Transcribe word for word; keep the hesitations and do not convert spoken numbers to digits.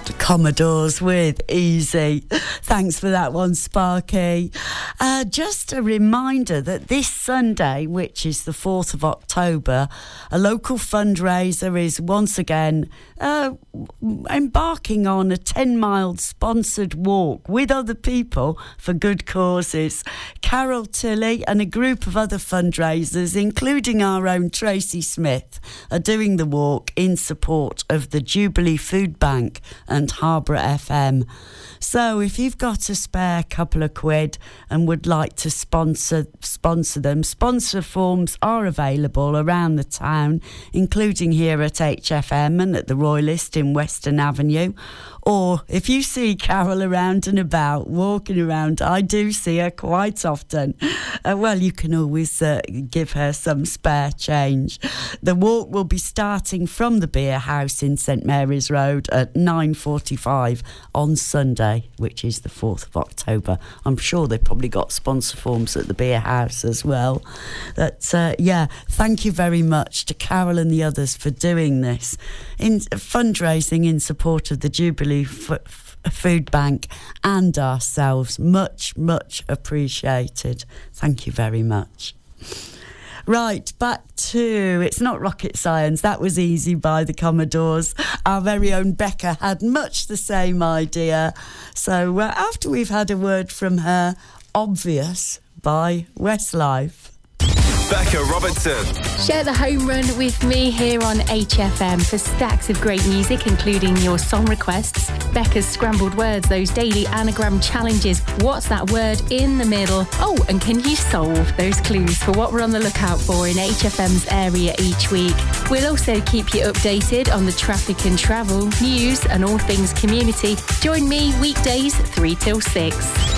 Commodores with Easy. Thanks for that one, Sparky. Uh, just a reminder that this Sunday, which is the fourth of October, a local fundraiser is once again uh, embarking on a ten-mile sponsored walk with other people for good causes. Carol Tilley and a group of other fundraisers, including our own Tracy Smith, are doing the walk in support of the Jubilee Food Bank and Harborough F M. So if you've got a spare couple of quid and would like to sponsor sponsor them, sponsor forms are available around the town, including here at H F M and at the Royalist in Western Avenue. Or if you see Carol around and about, walking around, I do see her quite often. Uh, well, you can always uh, give her some spare change. The walk will be starting from the Beer House in St Mary's Road at nine forty-five on Sunday, which is the fourth of October. I'm sure they've probably got sponsor forms at the Beer House as well. But, uh, yeah, thank you very much to Carol and the others for doing this. In fundraising in support of the Jubilee F- F- Food Bank and ourselves. Much, much appreciated. Thank you very much. Right, back to It's Not Rocket Science. That was Easy by the Commodores. Our very own Becca had much the same idea. So uh, after we've had a word from her, Obvious by Westlife. Becca Robertson. Share the home run with me here on H F M for stacks of great music, including your song requests, Becca's scrambled words, those daily anagram challenges. What's that word in the middle? Oh, and can you solve those clues for what we're on the lookout for in H F M's area each week? We'll also keep you updated on the traffic and travel, news and all things community. Join me weekdays three till six.